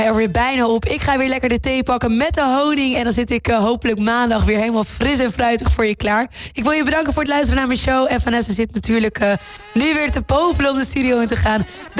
er weer bijna op. Ik ga weer lekker de thee pakken met de honing. En dan zit ik hopelijk maandag weer helemaal fris en fruitig voor je klaar. Ik wil je bedanken voor het luisteren naar mijn show. En Vanessa zit natuurlijk nu weer te popelen om de studio in te gaan.